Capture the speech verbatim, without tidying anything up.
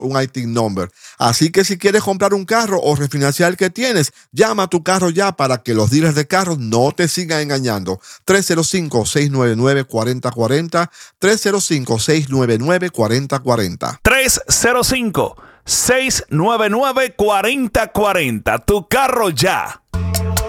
un I T I N number. Así que si quieres comprar un carro o refinanciar el que tienes, llama a tu carro ya para que los dealers de carros no te sigan engañando. tres cero cinco, seis nueve nueve, cuatro cero cuatro cero, tres cero cinco, seis nueve nueve, cuatro cero cuatro cero. tres cero cinco, seis nueve nueve, cuatro cero cuatro cero. Tu carro ya.